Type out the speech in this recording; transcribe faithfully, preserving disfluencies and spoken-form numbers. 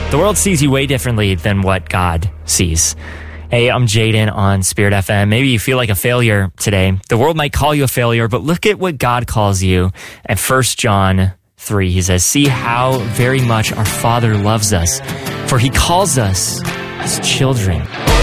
The world sees you way differently than what God sees. Hey, I'm Jaden on Spirit F M. Maybe you feel like a failure today. The world might call you a failure, but look at what God calls you. At First John three, he says, "See how very much our Father loves us, for he calls us his children."